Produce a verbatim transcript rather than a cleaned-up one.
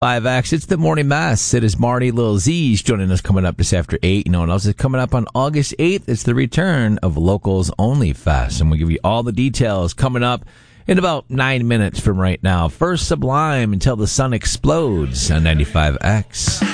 five X, it's the morning mass. It is Marty Lil Z's joining us coming up just after eight. You know what else is coming up on August eighth? It's the return of Locals Only Fest. And we'll give you all the details coming up in about nine minutes from right now. First, Sublime, Until the Sun Explodes on ninety-five X.